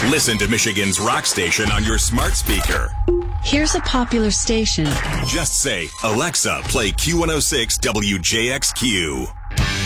Listen to Michigan's rock station on your smart speaker. Here's a popular station. Just say, Alexa, play Q106 WJXQ.